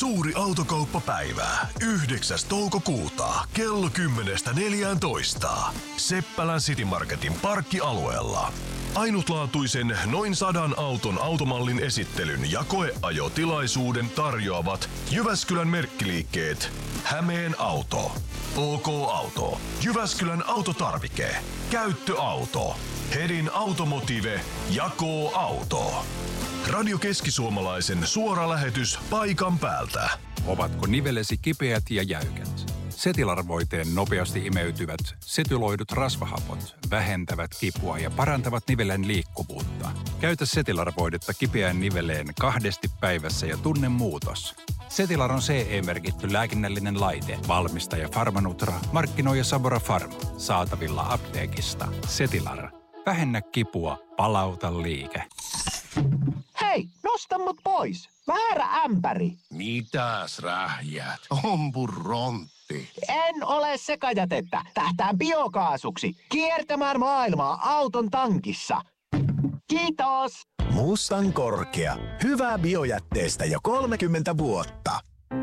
Suuri autokauppapäivä. 9. toukokuuta kello 10.14. Seppälän City Marketin parkkialueella. Ainutlaatuisen noin 100 auton automallin esittelyn ja koeajotilaisuuden tarjoavat Jyväskylän merkkiliikkeet Hämeen Auto, OK Auto, Jyväskylän Autotarvike, Käyttöauto, Hedin Automotive ja K-Auto. Radio Keski-Suomalaisen suora lähetys paikan päältä. Ovatko nivelesi kipeät ja jäykät? Setilar-voiteen nopeasti imeytyvät setyloidut rasvahapot vähentävät kipua ja parantavat nivelen liikkuvuutta. Käytä Setilar-voidetta kipeään niveleen 2 päivässä ja tunne muutos. Setilar on CE-merkitty lääkinnällinen laite. Valmistaja Pharmanutra, markkinoija Sabora Pharma. Saatavilla apteekista. Setilar. Vähennä kipua, palauta liike. Hei, nosta mut pois. Väärä ämpäri. Mitäs rähjät? Onpu rontti. En ole sekajätettä. Tähtään biokaasuksi. Kiertämään maailmaa auton tankissa. Kiitos. Mustan Korkea. Hyvää biojätteestä jo 30 vuotta.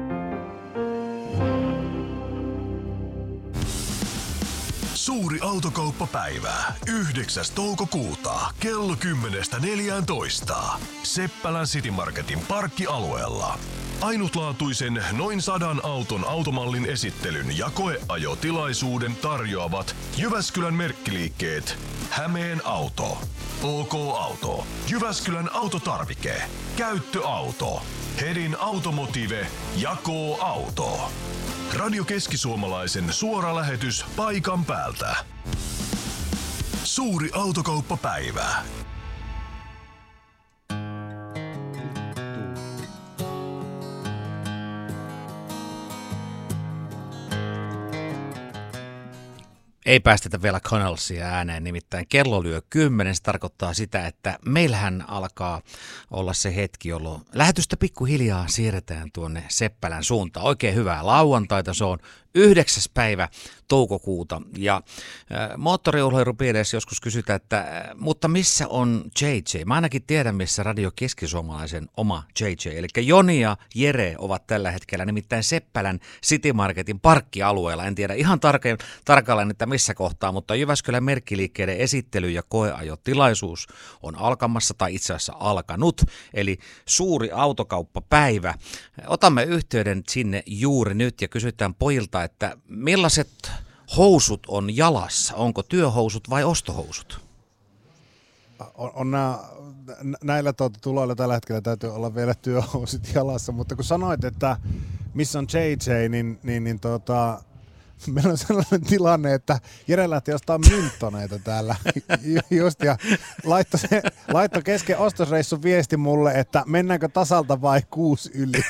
Suuri autokauppapäivä. 9. toukokuuta kello 10.14. Seppälän City Marketin parkkialueella. Ainutlaatuisen noin 100 auton automallin esittelyn ja koeajotilaisuuden tarjoavat Jyväskylän merkkiliikkeet Hämeen Auto, OK Auto, Jyväskylän Autotarvike, Käyttöauto, Hedin Automotive ja K-Auto. Radio Keski-Suomalaisen suora lähetys paikan päältä. Suuri autokauppapäivä. Ei päästetä vielä Connellsia ääneen, nimittäin kello lyö 10. Se tarkoittaa sitä, että meillähän alkaa olla se hetki, jolloin lähetystä pikkuhiljaa siirretään tuonne Seppälän suuntaan. Oikein hyvää lauantaita, se on 9. päivä toukokuuta. Ja moottoriurheilupiireissä joskus kysytään, että mutta missä on JJ? Mä ainakin tiedän, missä Radio Keski-Suomalaisen oma JJ. Eli Joni ja Jere ovat tällä hetkellä nimittäin Seppälän City Marketin parkkialueella. En tiedä ihan tarkalleen, että missä kohtaa, mutta Jyväskylän merkkiliikkeiden esittely- ja koeajotilaisuus on alkamassa tai itse asiassa alkanut. Eli suuri autokauppapäivä. Otamme yhteyden sinne juuri nyt ja kysytään pojilta, että millaiset housut on jalassa? Onko työhousut vai ostohousut? On näillä tuloilla tällä hetkellä täytyy olla vielä työhousut jalassa, mutta kun sanoit, että missä on JJ, niin meillä on sellainen tilanne, että Jere lähti jostain mynttoneita täällä just ja laittoi kesken ostosreissun viesti mulle, että mennäänkö tasalta vai 6 yli.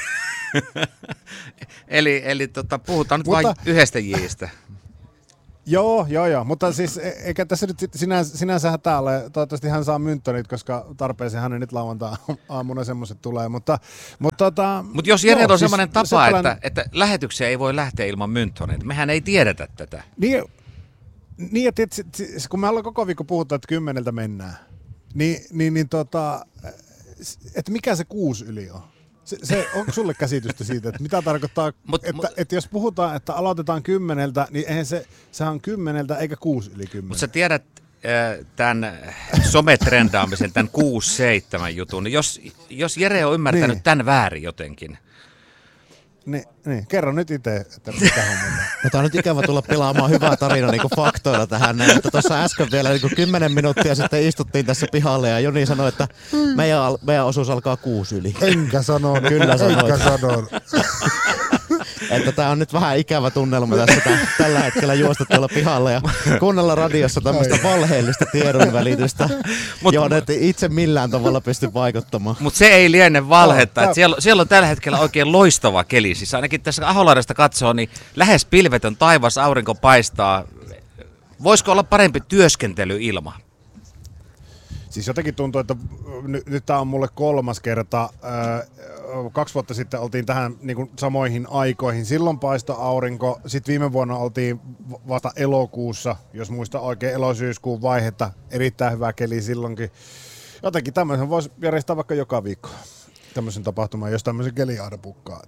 eli puhutaan nyt vain yhdestä Jistä. Joo, mutta siis eikä tässä nyt sinänsä hätää ole, toivottavasti hän saa mynttonit, koska tarpeeseen hänen nyt lauantai-aamuna semmoiset tulee, mutta jos Jere on semmoinen tapa, että lähetyksiä ei voi lähteä ilman mynttoneita, mehän ei tiedetä tätä. Niin että kun me ollaan koko viikko puhuttu, että 10 mennään, että mikä se 6 yli on? Onko sulle käsitystä siitä, että mitä tarkoittaa, että jos puhutaan, että aloitetaan 10, niin eihän sehän on 10 eikä 6 yli 10. Mutta sä tiedät tämän sometrendaamisen, tämän 6-7 jutun, niin jos Jere on ymmärtänyt tämän väärin jotenkin. Niin, kerro nyt itse, että mitä hommalla. No tää on nyt ikävä tulla pelaamaan hyvää tarinaa niin kuin faktoilla tähän, että tuossa äsken vielä niin kuin 10 minuuttia sitten istuttiin tässä pihalle ja Joni sanoi, että meidän osuus alkaa 6 yli. Enkä sanonut. Kyllä sanoin. Että tää on nyt vähän ikävä tunnelma tässä tällä hetkellä juosta tuolla pihalla ja kuunnella radiossa tämmöistä valheellista tiedonvälitystä, johon et itse millään tavalla pysty vaikuttamaan. Mutta se ei liene valhetta, että siellä on tällä hetkellä oikein loistava keli. Siis ainakin tässä Aholaidasta katsoo, niin lähes pilvetön taivas, aurinko paistaa. Voisiko olla parempi työskentelyilma? Siis jotenkin tuntuu, että nyt tämä on mulle 3. kerta. 2 vuotta sitten oltiin tähän niin kuin samoihin aikoihin. Silloin paistoi aurinko. Sitten viime vuonna oltiin vasta elokuussa, jos muista oikein elo-syyskuun vaihetta. Erittäin hyvä keli silloinkin. Jotenkin tämmöisen voisi järjestää vaikka joka viikko. Tämmöisen tapahtuman, jos tämmöisen keli aina pukkaa.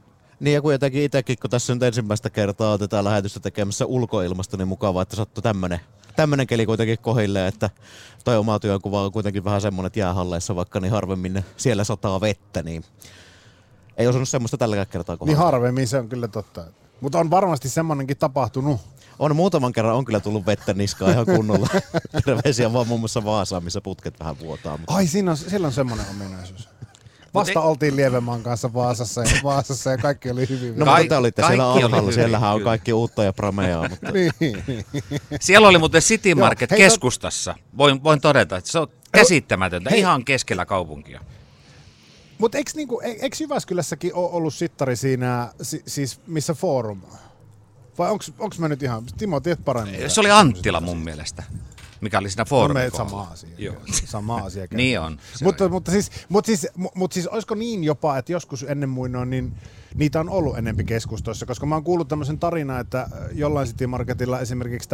Niin ja kuitenkin itsekin, kun tässä nyt ensimmäistä kertaa tätä lähetystä tekemässä ulkoilmasta, niin mukavaa, että sattui tämmönen keli kuitenkin kohille, että toi oma työnkuva on kuitenkin vähän semmoinen, että jäähalleissa vaikka niin harvemmin siellä sataa vettä, niin ei osunut semmoista tälläkään kertaa kohdalla. Niin harvemmin, se on kyllä totta. Mutta on varmasti semmoinenkin tapahtunut. On muutaman kerran on kyllä tullut vettä niskaan ihan kunnolla. Terveisiä vaan muun muassa Vaasaan, missä putket vähän vuotaa. Mutta... Ai, siellä on semmoinen ominaisuus. Vasta oltiin Lievenmaan kanssa Vaasassa ja kaikki oli hyvin. No mutta te olitte siellä alhaalla, siellähän on kaikki uutta ja prameaa. Mutta... niin. Siellä oli muuten City Market keskustassa. Voin todeta, että se on käsittämätöntä, ihan keskellä kaupunkia. Mutta eikö Jyväskylässäkin ole ollut sittari siinä, siis missä Forum? Vai onks mä nyt ihan, Timo, tiedät paremmin? Se oli Anttila mun mielestä, mikä oli siinä Forumin kohdalla. Sama asia. Joo. Sama asia. Niin on. Mutta siis olisiko niin jopa, että joskus ennen muinoin, niin niitä on ollut enempi keskustoissa, koska mä oon kuullut tämmöisen tarinan, että jollain City Marketilla esimerkiksi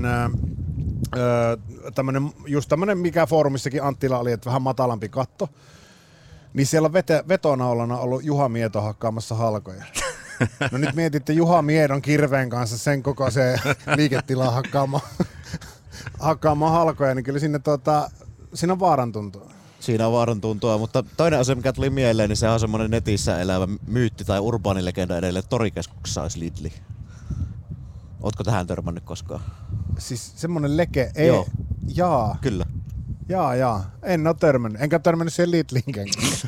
just tämmönen, mikä Forumissakin Anttila oli, että vähän matalampi katto, niin siellä on vetonaulana ollut Juha Mieto hakkaamassa halkoja. No nyt mietitte Juha Miedon kirveen kanssa sen koko se liiketila hakkaamaan halkoja, niin kyllä siinä on vaaran tuntua. Siinä on vaaran tuntua, mutta toinen asia, mikä tuli mieleen, niin se on semmoinen netissä elävä myytti tai urbaanilegenda edelleen, että torikeskuksessa olisi Lidli. Ootko tähän törmännyt koskaan? Siis semmoinen leke? Joo. Jaa. Kyllä. Jaa. En ole törmännyt. Enkä törmännyt siihen Lidliinkään.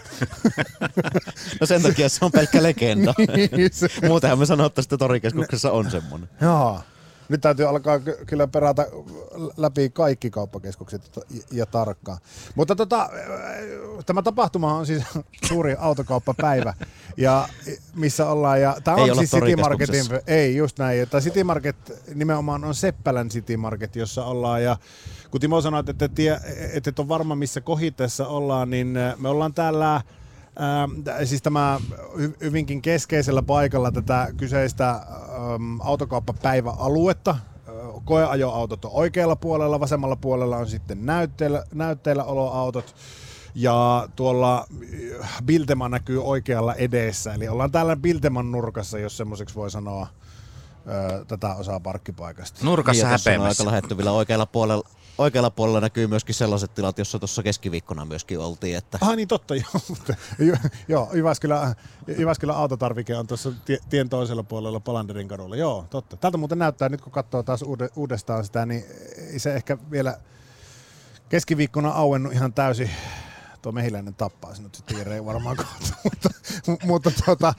No sen takia se on pelkkä legenda. Muutenhan me sanottaisiin, että torikeskuksessa on semmoinen. Jaa. Nyt täytyy alkaa kyllä perata läpi kaikki kauppakeskukset ja tarkkaan. Mutta tämä tapahtuma on siis suuri autokauppapäivä, ja missä ollaan. Ja tämä on siis City Marketin, ei just näin. Tämä City Market nimenomaan on Seppälän City Market, jossa ollaan. Ja kun Timo sanoi, että et ole varma missä kohitteessa ollaan, niin me ollaan täällä siis tämä hyvinkin keskeisellä paikalla tätä kyseistä autokauppapäiväaluetta. Koeajoautot on oikealla puolella, vasemmalla puolella on sitten näytteillä oloautot. Ja tuolla Biltema näkyy oikealla edessä. Eli ollaan täällä Bilteman nurkassa, jos semmoiseksi voi sanoa tätä osaa parkkipaikasta. Nurkassa häpeämässä. Aika lähettyvillä oikealla puolella näkyy myöskin sellaiset tilat, jossa tuossa keskiviikkona myöskin oltiin. Että... Niin totta, joo. Jyväskylän autotarvike on tuossa tien toisella puolella Palanderin kadulla. Joo, totta. Täältä muuten näyttää, nyt kun katsoo taas uudestaan sitä, niin ei se ehkä vielä keskiviikkona auennut ihan täysin. Tuo Mehiläinen tappaa sinut sitten Jere varmaan kohta, mutta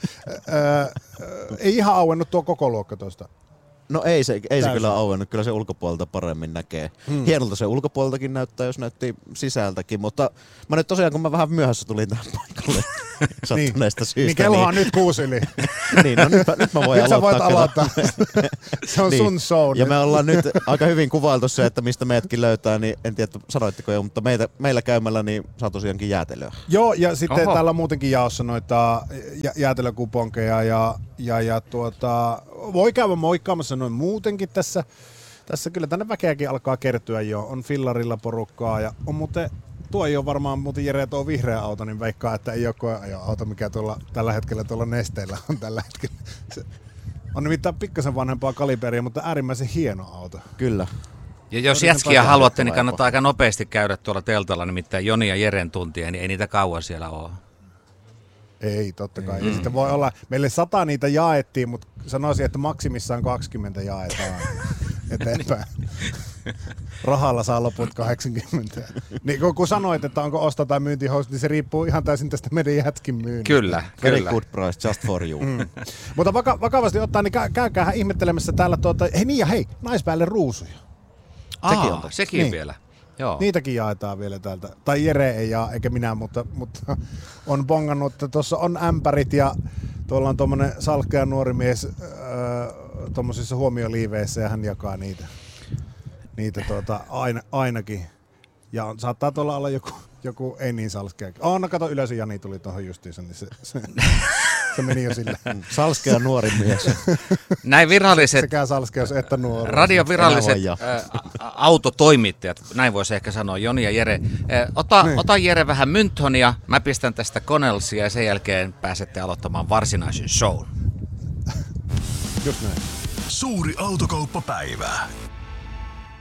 ei ihan auennut tuo koko luokka tuosta. No ei se kyllä auennut, kyllä se ulkopuolelta paremmin näkee. Hienolta se ulkopuoleltakin näyttää, jos näytti sisältäkin, mutta mä nyt tosiaan, kun mä vähän myöhässä tulin tähän paikalle sattuneesta syystä. Niin kello on nyt 6 yli. Niin, no nyt mä voin nyt aloittaa. Se on sun show. Ja me ollaan nyt aika hyvin kuvailtu se, että mistä meidätkin löytää, niin en tiedä, sanoitteko jo, mutta meillä käymällä niin saa tosiaankin jäätelöä. Joo, ja sitten täällä on muutenkin jaossa noita jäätelökuponkeja ja voi käydä moikkaamassa noin muutenkin tässä kyllä tänne väkeäkin alkaa kertyä jo. On fillarilla porukkaa ja on muuten, tuo ei ole varmaan muuten Jere tuo vihreä auto, niin veikkaa, että ei ole koeajo-auto, mikä tällä hetkellä tuolla Nesteellä on tällä hetkellä. Se on nimittäin pikkasen vanhempaa kaliberia, mutta äärimmäisen hieno auto. Kyllä. Ja jos jätskiä haluatte, niin kannattaa aika nopeasti käydä tuolla teltalla, nimittäin Joni ja Jeren tuntia, niin ei niitä kauan siellä ole. Ei, totta kai. Ja sitten voi olla, meille 100 niitä jaettiin, mutta sanoisin, että maksimissaan 20 jaetaan eteenpäin. Rahalla saa loput 80. Niin kun sanoit, että onko osto- tai myyntihousut, niin se riippuu ihan täysin tästä meidän jätkin myynnistä. Kyllä. Very good price, just for you. Mutta vakavasti ottaa, niin käykäähän ihmettelemässä täällä hei, naispäälle ruusuja. Sekin niin. vielä. Joo. Niitäkin jaetaan vielä täältä. Tai Jere ei jaa, eikä minä, mutta on bongannut, että tuossa on ämpärit ja tuolla on tuommoinen salkkea nuori mies tuommoisissa huomioliiveissä ja hän jakaa niitä ainakin. Ja saattaa tuolla olla joku ei niin salskea. No kato, Ylösen Jani tuli tuohon justiinsa, niin se meni jo sille. Salskea nuori mies. Näin viralliset, sekä salskeus että nuori. radioviralliset autotoimittajat, näin voisi ehkä sanoa, Joni ja Jere. Ota Jere vähän Mynthonia, mä pistän tästä Connellsia ja sen jälkeen pääsette aloittamaan varsinaisen shown. Just näin. Suuri autokauppapäivä.